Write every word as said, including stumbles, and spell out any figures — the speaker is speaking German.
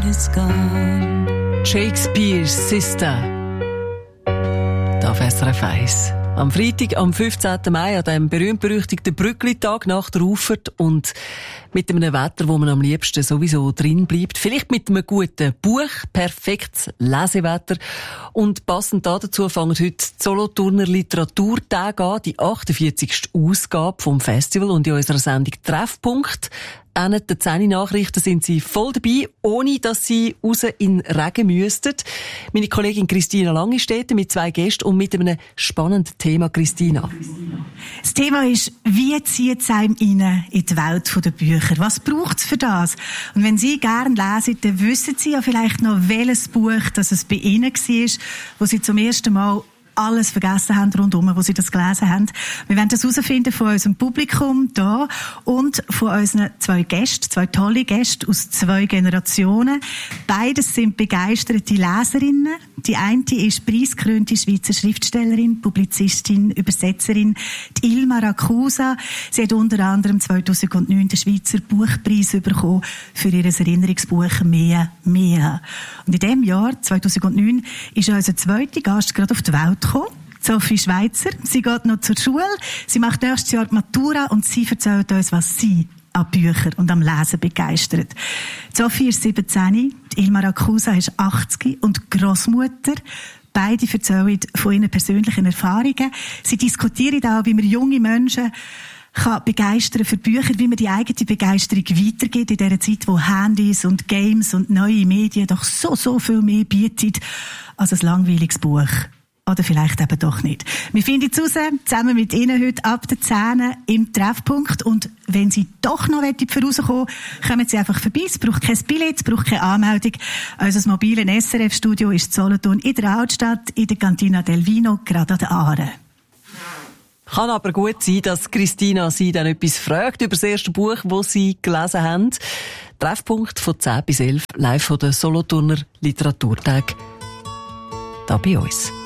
is gone. Shakespeare's Sister. Da auf S R F eins. Am Freitag, am fünfzehnten Mai, an dem berühmt-berüchtigten Brückli-Tag nach der Auffahrt und mit einem Wetter, wo man am liebsten sowieso drin bleibt. Vielleicht mit einem guten Buch, perfektes Lesewetter. Und passend dazu fangen heute die Solothurner Literaturtage an, die achtundvierzigste Ausgabe vom Festival und in unserer Sendung Treffpunkt. An den zehn Nachrichten sind sie voll dabei, ohne dass sie raus in den Regen müssten. Meine Kollegin Christina Lang steht mit zwei Gästen und mit einem spannenden Thema. Christina. Das Thema ist, wie zieht es einem rein in die Welt der Bücher? Was braucht es für das? Und wenn Sie gerne lesen, dann wissen Sie ja vielleicht noch, welches Buch das es bei Ihnen war, wo Sie zum ersten Mal alles vergessen haben rundherum, wo sie das gelesen haben. Wir werden das herausfinden von unserem Publikum da und von unseren zwei Gästen, zwei tolle Gäste aus zwei Generationen. Beides sind begeisterte Leserinnen. Die eine ist preisgekrönte Schweizer Schriftstellerin, Publizistin, Übersetzerin, die Ilma Rakusa. Sie hat unter anderem zweitausendneun den Schweizer Buchpreis bekommen für ihr Erinnerungsbuch «Mehr, mehr». Und in diesem Jahr, zweitausendneun, ist unser zweiter Gast gerade auf die Welt gekommen. Sophie Schweizer. Sie geht noch zur Schule. Sie macht nächstes Jahr die Matura und sie erzählt uns, was sie an Büchern und am Lesen begeistert. Sophie ist siebzehn, Ilma Rakusa ist achtzig und Grossmutter. Beide erzählen von ihren persönlichen Erfahrungen. Sie diskutieren auch, wie man junge Menschen kann begeistern für Bücher, wie man die eigene Begeisterung weitergeht in dieser Zeit, wo Handys und Games und neue Medien doch so, so viel mehr bieten als ein langweiliges Buch. Oder vielleicht eben doch nicht. Wir finden es raus, zusammen mit Ihnen heute ab der zehn im Treffpunkt. Und wenn Sie doch noch vorauskommen, kommen Sie einfach vorbei. Es braucht kein Billett, es braucht keine Anmeldung. Unser mobiles S R F-Studio ist in Solothurn in der Altstadt, in der Cantina del Vino, gerade an der Aare. Kann aber gut sein, dass Christina Sie dann etwas fragt über das erste Buch, das Sie gelesen haben. Treffpunkt von zehn bis elf, live von der Solothurner Literaturtag. Da bei uns.